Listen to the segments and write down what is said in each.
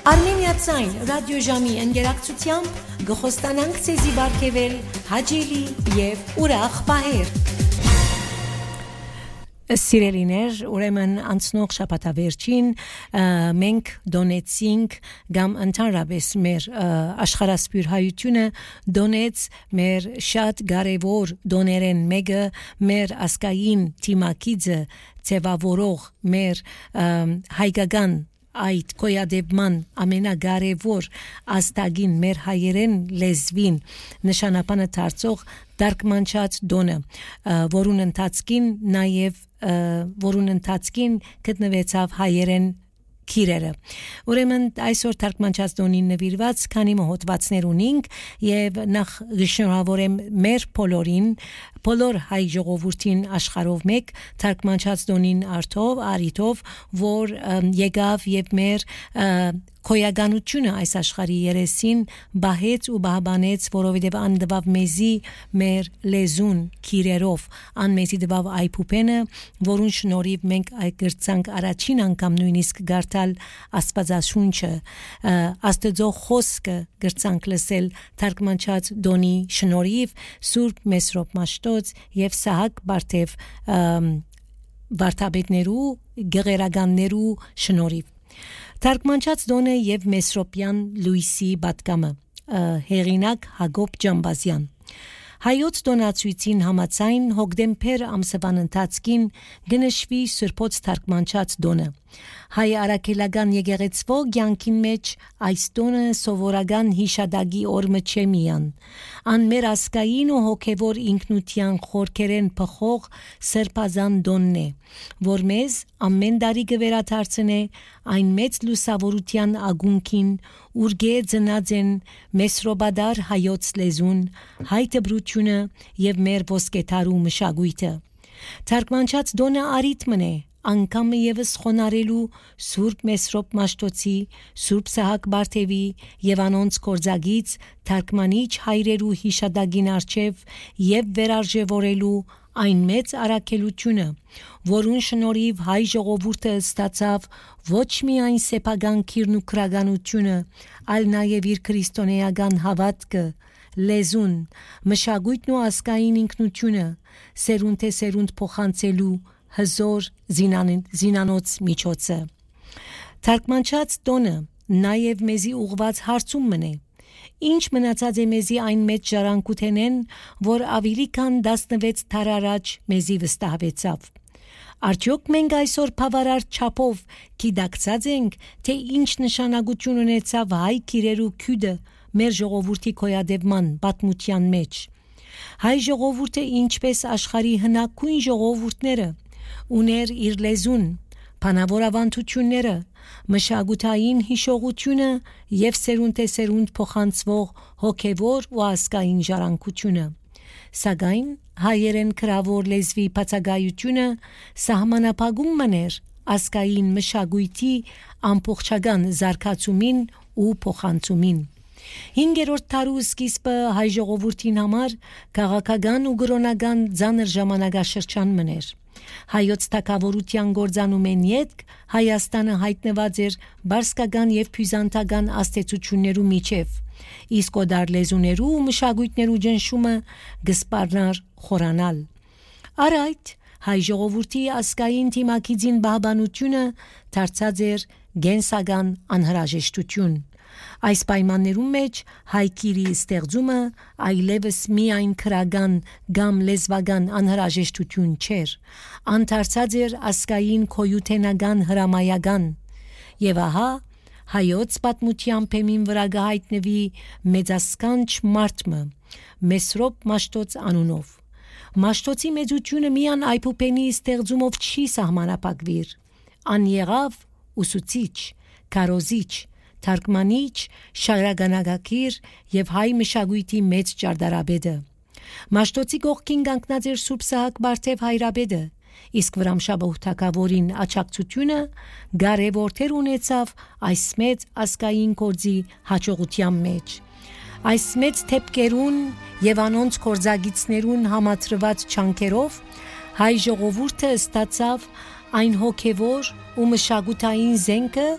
Armeniացայն ռադիոժամի ընկերակցությամբ գխոստանանք ցեզի բարգեվել հաճելի եւ ուրախ պահեր։ Սիրելիներ, ուրեմն անցնող շաբաթավերջին մենք դոնեցինք կամ ընդհանրապես մեր աշխարհասփյուր հայությունը դոնեց մեր շատ կարևոր դոներեն մեկը մեր ասկային թիմակիցը ծևավորող մեր հայկական այդ կոյադեբման ամենակարևոր աստագին մեր հայերեն լեզվին նշանապանը դարձող դարկմանչած դոնը որուն ընթացքին գտնվեցավ հայերեն քիրերը ուրեմն այսօր թարգմանչած դոնին նվիրված քանի մոհոտվածներ ունենք եւ նախ գշնորհավորեմ մեր բոլոր հայ ժողովրդին աշխարհով մեկ թարգմանչած դոնին արթով որ եկավ եւ մեր քոյականությունը այս աշխարհի երեսին բահեց ու բահբանեց որովհետև անդվավ մեզի մեր լեզուն քիրերով անմեզի դվավ այփուպենը որուն շնորհիվ մենք այգրցանք առաջին անգամ նույնիսկ գարտալ աստվածաշունչը աստծո խոսքը գրցանք լսել թարգմանչած դոնի շնորհիվ Սուրբ Մեսրոպ Մաշտոց եւ Սահակ Բարթև վարդապետներու գեղերականներու շնորհիվ Թարգմանչած դոնը եւ Մեսրոպյան Լուիսի պատկամը հեղինակ Հակոբ Ջամբազյան Հայոց դոնացույցին համաձայն հոկտեմբեր ամսվան ընթացքին գնշվի Սուրբոց թարգմանչած դոնը հայ արաքելական եկեղեցվո կյանքին մեջ այս տոնը սովորական հիշադակի օրը չէ միան ան մեր ասկային ու հոգևոր ինքնության խորքերեն փխող սրբազան դոնն է որ մեզ ամեն տարի կվերադարձնե այն մեծ լուսավորության ագունքին ուրգե ծնած են մեսրոբադար հայոց լեզուն հայ դբրությունը եւ մեր ոսկեթարու մշակույթը թարգմանչած դոնը արիթմն է անգամ եւս խոնարելու Սուրբ Մեսրոպ Մաշտոցի, Սուրբ Սահակ Բարթևի եւ անոնց կորձագից թարգմանիչ հայրերու հիշադակին արչեւ եւ վերարժևորելու այն մեծ արաքելությունը, որուն շնորհիվ հայ ժողովուրդը ստացավ ոչ միայն սեփական քիրն ու քրագանությունը, այլ նաեւ իր քրիստոնեական հավատքը, լեզուն, մշակույթն ու ասկային ինքնությունը, սերունդ փոխանցելու հզոր զինանոց միջոցը Թարգմանչած տոնը նաև մեզի ուղված հարցում մնե Ինչ մնացած է մեզի այն մեծ ժառանգութենեն որ ավելի քան 16 դար առաջ մեզի վստահվեցավ Արդյոք մենք այսօր բավարար չափով գիտակցած ենք թե ինչ նշանակություն ունեցավ հայ քիրերու քյուդը մեր ժողովրդի կոյադեբման պատմության մեջ Հայ ժողովուրդը ինչպես աշխարհի հնագույն ժողովուրդները ուներ իր լեզուն, բանավորավանդությունները, մշակութային հիշողությունը եւ սերունդ փոխանցվող հոգեվոր ու ասկային ժառանգությունը։ Սակայն հայերեն քրավոր լեզվի բացակայությունը սահմանափակում մներ ասկային մշակույթի ամբողջական զարգացումին ու փոխանցումին։ 5-րդ դարու սկիզբը հայ ժողովրդին համար քաղաքական ու գրոնական ծանր ժամանակաշրջան մներ։ Հայոց թագավորության գործանումեն ետք Հայաստանը հայտնված էր բարսկական եւ բյուզանդական աստեցություններու միջև իսկ օդար լեզուներու ու մշակույթներու ջնշումը գսպարնար խորանալ Արայդ հայ ժողովրդի ասկային թիմակիցին բահբանությունը դարձած էր գենսական անհրաժեշտություն Այս պայմաններում մեջ հայ քիրի ստեղծումը այլևս միայն քրական կամ լեզվական անհրաժեշտություն չէր, անդարձած էր ասկային քոյութենական հրամայական եւ ահա հայոց պատմության փեմին վրա գահիտնվի մեծասկանչ մարդը Մեսրոպ Մաշտոց անունով Մաշտոցի մեծությունը միան այփուպենի ստեղծումով չի սահմանափակվիր, ան եղավ ուսուցիչ, քարոզիչ Թարգմանիչ, շարագանագակիր եւ հայ մշակույթի մեծ ճարտարապետը։ Մաշտոցի կողքին կանգնած էր Սուրբ Սահակ Բարթև հայրապետը, իսկ Վրամշաբոհ թագավորին աջակցությունը կարևոր դեր ունեցավ այս մեծ ասկային գործի հաջողության մեջ։ Այս մեծ թեփկերուն եւ անոնց կորձագիցներուն համատրված չանքերով հայ ժողովուրդը ստացավ այն հոգեվոր ու մշակութային զենքը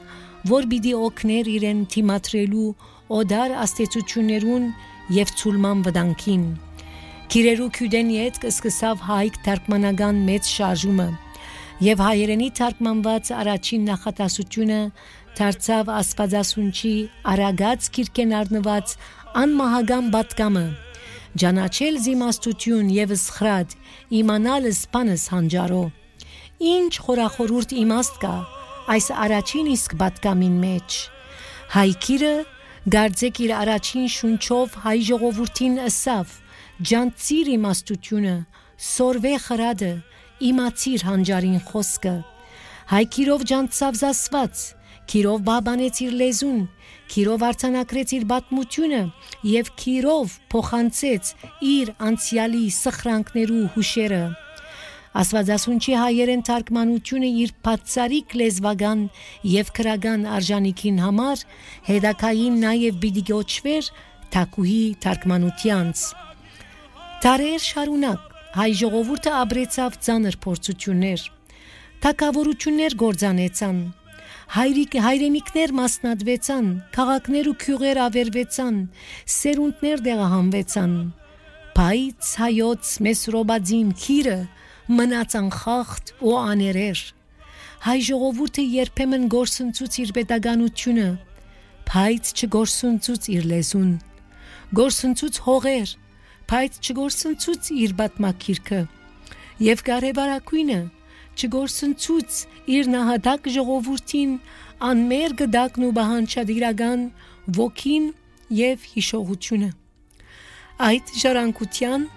որ պիտի օգներ իրեն թիմատրելու օդար աստեցություններուն եւ ցուլման վտանգին։ Քիրերու քյուդեն յետ կսկսավ հայք թարգմանական մեծ շարժումը եւ հայերենի թարգմանված առաջին նախատասությունը դարձավ Աստվածաշունչի արագած քիրքեն առնված անմահական պատգամը ճանաչել զիմաստություն եւ սխրատ իմանալ սպանս հանջարո ինչ խորախորուրդ իմաստ կա այս առաջին իսկ պատգամին մեջ հայքիրը գարձեք իր առաջին շունչով հայ ժողովրդին ըսավ ջանցիր իմաստությունը սորվե խրադը իմացիր հանջարին խոսքը հայքիրով ջանցավ զասված քիրով բաբանեց իր լեզուն քիրով արձանակրեց իր պատմությունը եւ քիրով փոխանցեց իր անցյալի սխրանքներու հուշերը Աստվածաշունչի հայերեն թարգմանությունը իր բացարիք լեզվական եւ քրական արժանիքին համար հետակային նաեւ պիտի գոչվեր թակուհի թարգմանությանց Տարեր շարունակ հայ ժողովուրդը ապրեցավ ծանր փորձություններ թակավորություններ գործանեցան հայրենիքներ մասնատվեցան քաղաքներ ու քյուղեր ավերվեցան սերունդներ դեղահանվեցան բայց հայոց Մեսրոբադին քիրը մնաց անխախտ ու աներեր հայ ժողովուրդը երբեմն գործընծուց իր պետականությունը բայց չգործընծուց իր լեզուն գործընծուց հողեր բայց չգործընծուց իր պատմակիրքը եւ կարեւորակույնը չգործընծուց իր նահատակ ժողովրդին անմեր գդակն ու բանջարական ոգին եւ հիշողությունը այդ ժառանգության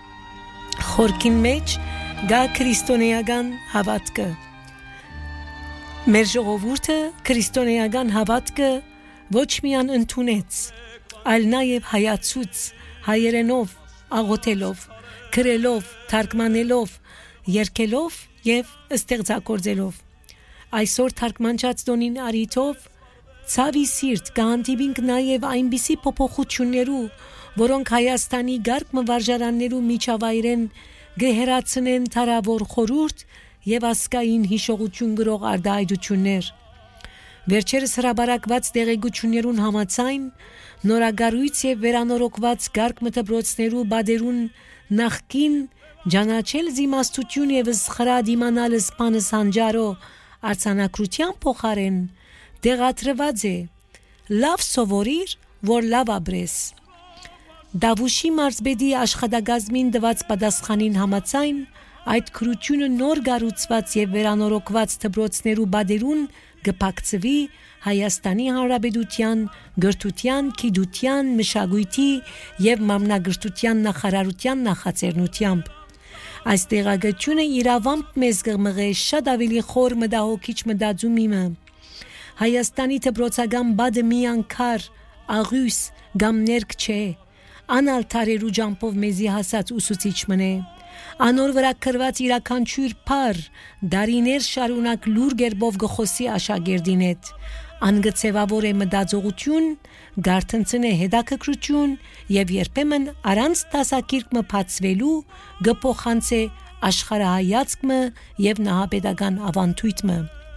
խորքին մեջ գա քրիստոնեական հավատքը մեր ժողովուրդը քրիստոնեական հավատքը ոչ միայն ընդունեց այլ նաև հայացուց հայերենով աղոթելով քրելով թարգմանելով երգելով եւ ստեղծագործելով այսօր թարգմանչած դոնին արիթով ցավի սիրտ կհանդիպինք նաև այնպիսի փոփոխություններու որոնք Հայաստանի գարկ մվարժարաններու միջավայրեն գեհերացնեն թարավոր խորուրդ եւ ասկային հիշողություն գրող արդայություններ վերջերս հրաբարակված տեղեկություններուն համաձայն նորագարույց եւ վերանորոգված գարկ մտաբրոցներու բادرուն նախքին ճանաչել զիմաստություն եւ սխրად իմանալ սպանս հանջարո արցանակրության փոխարեն դեղատրված է լավ սովորիր որ լավ ապրես Դավուշի մարզբեդի աշխատագազմին դված պատասխանին համաձայն այդ քրությունը նոր գառուցված եւ վերանորոգված դպրոցներու բادرուն գփակցվի Հայաստանի Հանրապետության գրթության, գիտության, մշակույթի եւ մամնագրթության նախարարության նախաձեռնությամբ այս տեղեկությունը իրավամբ մեզ կմղե շատ ավելի խոր մտահոգիչ մտածումիմը Հայաստանի դպրոցական բադը միան քար աղյուս կամ ներք չէ Անալ տարերու ջամփով մեզի հասած ուսուցիչ մնե անոր վրա կրված իրականչյուր փար դարիներ շարունակ լուր գերբով գխոսի աշակերտին հետ անգծեվավոր է մտածողություն գարթնցնե հետաքրքրություն եւ երբեմն առանց դասակիրք մփացվելու գփոխանցե աշխարհայացքը եւ նահապետական ավանդույթը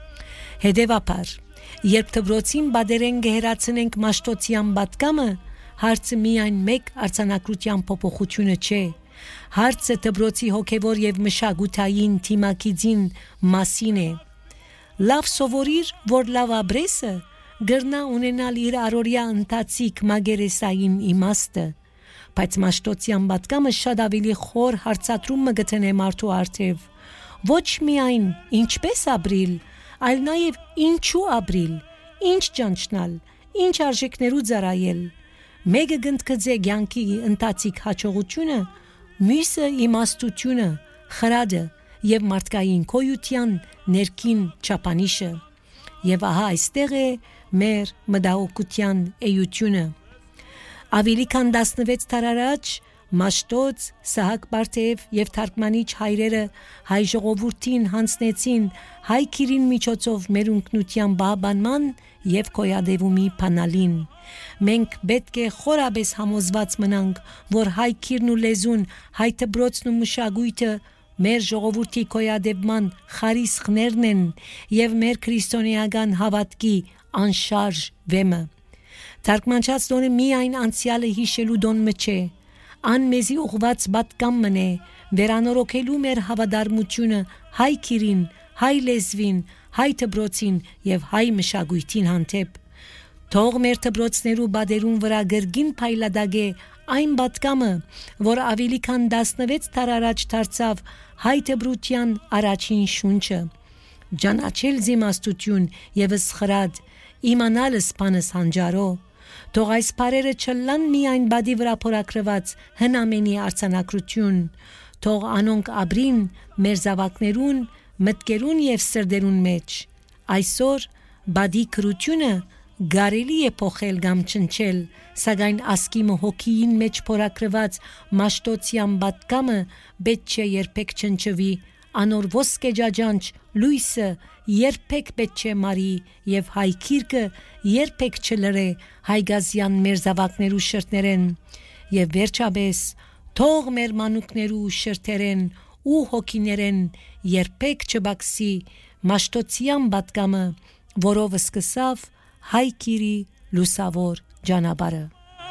հետեւաբար երբ դպրոցին բادرեն գերացնենք մաշտոցյան պատկամը Հարցը միայն մեկ արցանակրության փոփոխությունը չէ հարցը դպրոցի հոգևոր եւ մշակութային թիմակիցին մասին է լավ սովորիր որ լավ ապրեսը գրնա ունենալ իր առօրյա ընթացիկ մագերեսային իմաստը բայց մաշտոցյան պատկամը շատ ավելի խոր հարցատրում մգտնե մարդու արդև ոչ միայն ինչպես ապրիլ այլ նաեւ ինչու ապրիլ ինչ ճանչնալ ինչ արժեքներու ծառայել Մեկը գնդկծե ցանկի ընթացիկ հաջողությունը, մյուսը իմաստությունը, խրադը եւ մարդկային կոյության ներքին չափանիշը։ Եվ ահա այստեղ է մեր մտահոգության էությունը։ Ավելի քան 16 տարի առաջ Մաշտոց, Սահակ Բարթեև եւ թարգմանիչ հայրերը հայ ժողովրդին հանձնեցին հայ քիրին միջոցով մեր ունկնության բահբանման եւ կոյադևումի փանալին։ Մենք պետք է խորաբես համոզված մնանք, որ հայ քիրն ու լեզուն, հայ դպրոցն ու մշակույթը մեր ժողովրդի կոյադևման խարիսխներն են եւ մեր քրիստոնեական հավատքի անշարժ վեմը։ Թարգմանչած դոնը միայն անցյալը հիշելու դոնը չէ, ան մեզի ուղված բատկամ մնե, վերանորոգելու մեր հավադարմությունը հայ քիրին, հայ լեզվին, հայ դբրոցին եւ հայ մշակույթին հանդեպ։ Թող մեր դբրոցներու բادرուն վրա գրգին փայլադագե այն բատկամը, որ ավելի քան 16 դար առաջ դարձավ հայ դբրության առաջին շունչը։ Ջանաչել զիմաստություն եւս խրադ, իմանալ սփանս հանջարո։ Թող այս բարերը չլան միայն բադի վրա փորակրված հնամենի արցանակրություն, թող անոնք աբրին մեր զավակներուն, մտկերուն եւ սրդերուն մեջ։ Այսօր բադի քրությունը գարելի է փոխել կամ չնչել, սակայն ասկիմը հոգիին մեջ փորակրված մաշտոցյան բատկամը պետք չէ երբեք չնչվի, անոր ոսկե ջաջանչ լույսը երբեք պետք չէ մարի եւ հայ քիրկը երբեք չլրե հայգազյան մեր զավակներու շրթներեն եւ վերջապես թող մեր մանուկներու շրթերեն ու հոգիներեն երբեք չբացի մաշտոցյան բատկամը, որով սկսավ հայ քիրի լուսավոր ճանապարհը։